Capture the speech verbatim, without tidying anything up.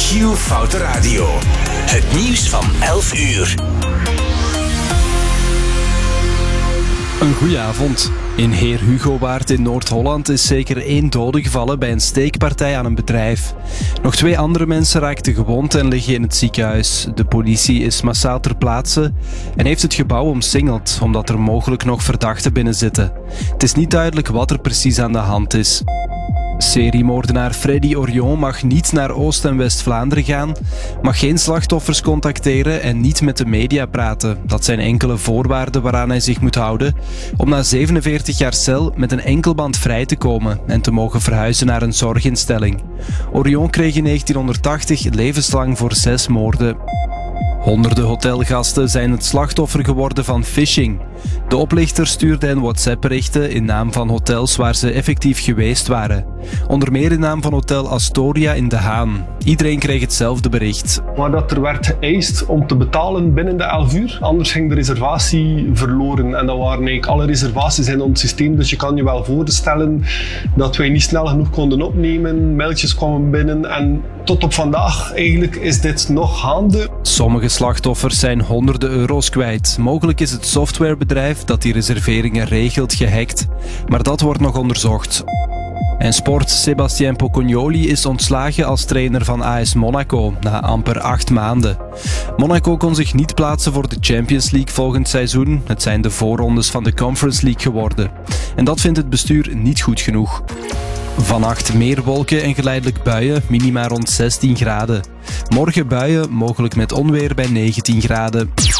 Giel Foute Radio. Het nieuws van elf uur. Een goeie avond. In Heer Hugowaard in Noord-Holland is zeker één dode gevallen bij een steekpartij aan een bedrijf. Nog twee andere mensen raakten gewond en liggen in het ziekenhuis. De politie is massaal ter plaatse en heeft het gebouw omsingeld, omdat er mogelijk nog verdachten binnen zitten. Het is niet duidelijk wat er precies aan de hand is. Seriemoordenaar Freddy Orion mag niet naar Oost- en West-Vlaanderen gaan, mag geen slachtoffers contacteren en niet met de media praten. Dat zijn enkele voorwaarden waaraan hij zich moet houden om na zevenenveertig jaar cel met een enkelband vrij te komen en te mogen verhuizen naar een zorginstelling. Orion kreeg in negentienhonderdtachtig levenslang voor zes moorden. Honderden hotelgasten zijn het slachtoffer geworden van phishing. De oplichter stuurde hen WhatsApp-berichten in naam van hotels waar ze effectief geweest waren. Onder meer in naam van Hotel Astoria in De Haan. Iedereen kreeg hetzelfde bericht. Maar dat er werd geëist om te betalen binnen de elf uur, anders ging de reservatie verloren. En dat waren eigenlijk alle reservaties in ons systeem, dus je kan je wel voorstellen dat wij niet snel genoeg konden opnemen. Mailtjes kwamen binnen en tot op vandaag eigenlijk is dit nog gaande. Sommige slachtoffers zijn honderden euro's kwijt. Mogelijk is het softwarebedrijf dat die reserveringen regelt gehackt, maar dat wordt nog onderzocht. En sport, Sébastien Pocognoli is ontslagen als trainer van A S Monaco na amper acht maanden. Monaco kon zich niet plaatsen voor de Champions League volgend seizoen. Het zijn de voorrondes van de Conference League geworden. En dat vindt het bestuur niet goed genoeg. Vannacht meer wolken en geleidelijk buien, minima rond zestien graden. Morgen buien, mogelijk met onweer bij negentien graden.